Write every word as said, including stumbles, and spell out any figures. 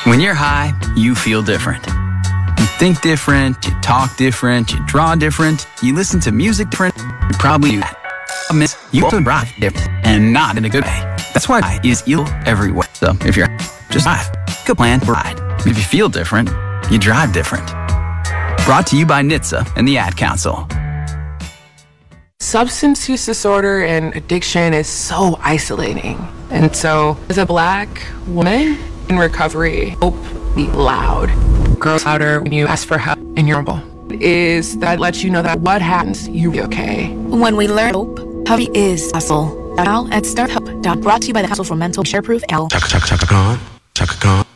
When you're high, you feel different. You think different, you talk different, you draw different, you listen to music different, you probably do that. I miss you also drive different, and not in a good way. That's why high is ill everywhere. So if you're just drive, good plan for ride. If you feel different, you drive different. Brought to you by N H T S A and the Ad Council. Substance use disorder and addiction is so isolating. And so as a Black woman in recovery, hope be loud. Grows louder when you ask for help and you're humble. Is that lets you know that what happens, you'll be okay. When we learn hope, Hubby is hustle. Now at start hope. Brought to you by the Council for Mental Shareproof L. Chaka Chaka Chaka Khan. Chaka Khan.